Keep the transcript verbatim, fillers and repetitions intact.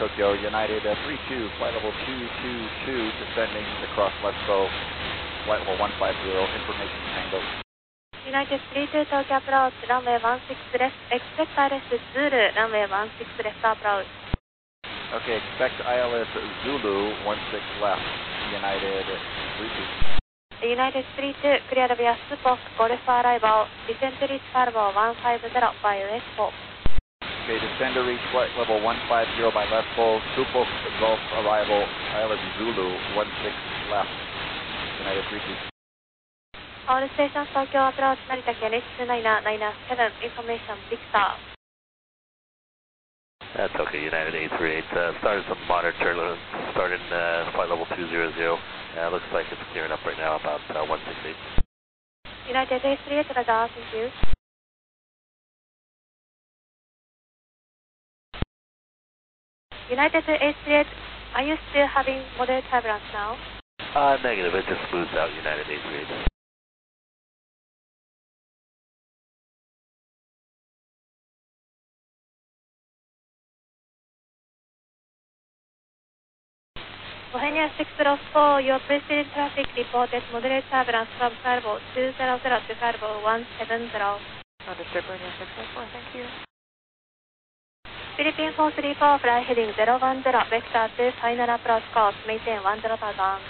Tokyo, United uh, three two, flight level two two two, descending across Let's-Go, flight level one five zero, information Tango. United three two Tokyo approach, runway one six left, expect I L S Zulu, runway one six left approach. Okay, expect I L S Zulu, one six left, United three two. United three two, clear via Spot, Golf arrival, descend to reach Carbo one five zero by Let's-Go. Okay, descend to reach flight level one five zero by Let's-Go, Supok Golf arrival, I L S Zulu, one six left, United three two. All stations Tokyo approach, Narita K H two nine nine seven, information Victor. That's okay, United eight three eight, uh, started some monitor, started uh, flight level two zero zero, uh, looks like it's clearing up right now about uh, one six eight. United eight three eight, radar, thank you. United eight three eight, are you still having moderate turbulence now? Uh, negative, it just smooths out, United eight three eight. Bohemia six zero four, your preceding traffic reported moderate turbulence from Carbo two zero zero to Carbo one seven zero. Understood, Bohemia six zero four, thank you. Philippine four three four, fly heading zero one zero, vector two, final approach course, maintain one zero thousand.